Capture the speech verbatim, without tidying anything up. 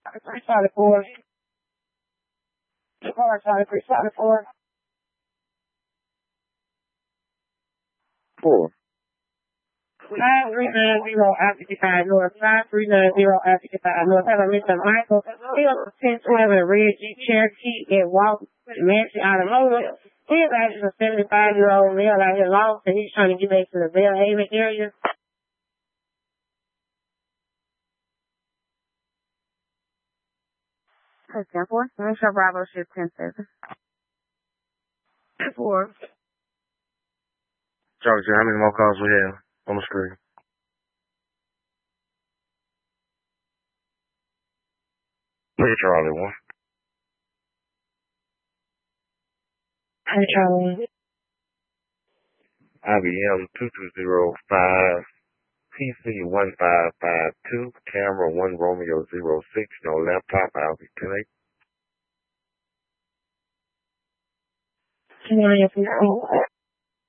three solid four. Four solid three solid four. Four. Nine three nine zero after fifty-five north. Nine three nine zero after fifty-five north. Hello, Mister Michael. Hill ten twelve and Red Jeep Cherokee at Walton Mansion Automotive. His actually a seventy-five year old male out here lost, and he's trying to get back to the Bell Haven area. ten four. Make sure Bravo shift ten seven. Four. Charlie, how many more calls we have on the screen? Hey, Charlie, one. Hey, Charlie. I B M two two zero five, P C one five five two, camera one Romeo zero six, no laptop, I'll be connected. Can you hear me?